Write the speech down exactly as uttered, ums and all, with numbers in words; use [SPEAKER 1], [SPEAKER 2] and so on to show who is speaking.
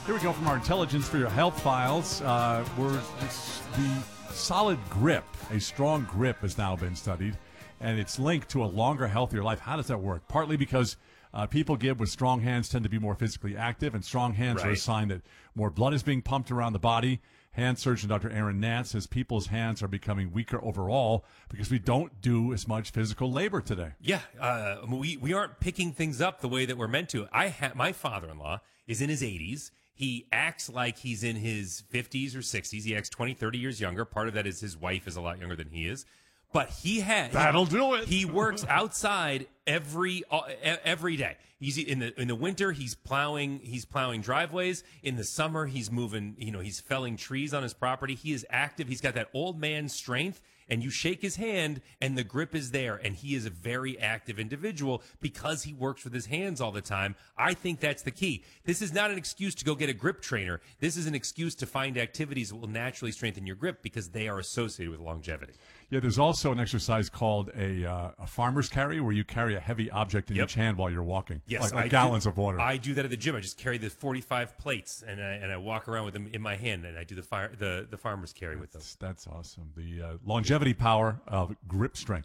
[SPEAKER 1] Here we go from our Intelligence for Your Health files. Uh, we're, it's the solid grip, a strong grip has now been studied, and it's linked to a longer, healthier life. How does that work? Partly because uh, people give with strong hands tend to be more physically active, and strong hands
[SPEAKER 2] Right.
[SPEAKER 1] are a sign that more blood is being pumped around the body. Hand surgeon Doctor Aaron Nance says people's hands are becoming weaker overall because we don't do as much physical labor today.
[SPEAKER 2] Yeah, uh, we we aren't picking things up the way that we're meant to. I ha- my father-in-law is in his eighties. He acts like he's in his fifties or sixties. He acts twenty, thirty years younger. Part of that is his wife is a lot younger than he is. But he has
[SPEAKER 1] That'll do it.
[SPEAKER 2] He works outside every uh, e- every day. He's in the in the winter. He's plowing. He's plowing driveways. In the summer, he's moving. You know, he's felling trees on his property. He is active. He's got that old man strength. And you shake his hand, and the grip is there. And he is a very active individual because he works with his hands all the time. I think that's the key. This is not an excuse to go get a grip trainer. This is an excuse to find activities that will naturally strengthen your grip because they are associated with longevity.
[SPEAKER 1] Yeah, there's also an exercise called a uh, a farmer's carry, where you carry a heavy object in
[SPEAKER 2] Yep.
[SPEAKER 1] each hand while you're walking,
[SPEAKER 2] Yes,
[SPEAKER 1] like, like
[SPEAKER 2] I
[SPEAKER 1] gallons
[SPEAKER 2] do,
[SPEAKER 1] of water.
[SPEAKER 2] I do that at the gym. I just carry the forty-five plates, and I, and I walk around with them in my hand, and I do the fire the, the farmer's carry with them.
[SPEAKER 1] That's, that's awesome. The uh, longevity power of grip strength.